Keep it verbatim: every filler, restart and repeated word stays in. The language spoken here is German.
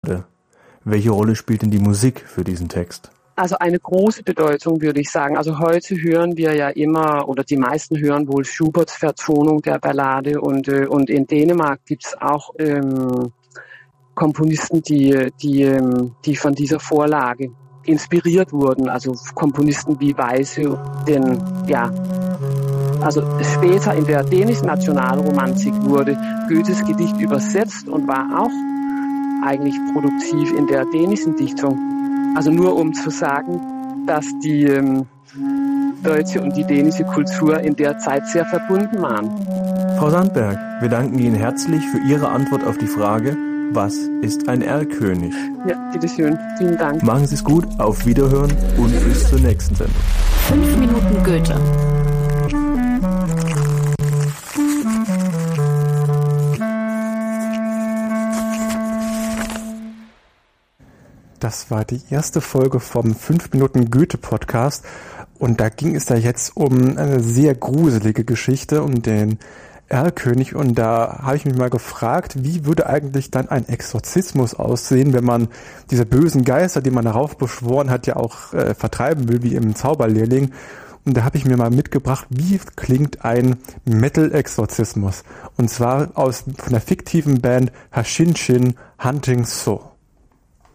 Welche Rolle spielt denn die Musik für diesen Text? Also eine große Bedeutung, würde ich sagen. Also heute hören wir ja immer, oder die meisten hören wohl Schuberts Vertonung der Ballade und, äh, und in Dänemark gibt's auch ähm, Komponisten, die, die, ähm, die von dieser Vorlage inspiriert wurden. Also Komponisten wie Weise, denn ja, also später in der dänischen Nationalromantik wurde Goethes Gedicht übersetzt und war auch eigentlich produktiv in der dänischen Dichtung. Also nur um zu sagen, dass die ähm, deutsche und die dänische Kultur in der Zeit sehr verbunden waren. Frau Sandberg, wir danken Ihnen herzlich für Ihre Antwort auf die Frage, was ist ein Erlkönig? Ja, bitteschön. Vielen Dank. Machen Sie es gut, auf Wiederhören und bis zur nächsten Sendung. Fünf Minuten Goethe. Das war die erste Folge vom fünf Minuten Goethe Podcast und da ging es da jetzt um eine sehr gruselige Geschichte, um den Erlkönig, und da habe ich mich mal gefragt, wie würde eigentlich dann ein Exorzismus aussehen, wenn man diese bösen Geister, die man darauf beschworen hat, ja auch äh, vertreiben will, wie im Zauberlehrling. Und da habe ich mir mal mitgebracht, wie klingt ein Metal-Exorzismus, und zwar aus von der fiktiven Band Hashinshin Hunting So.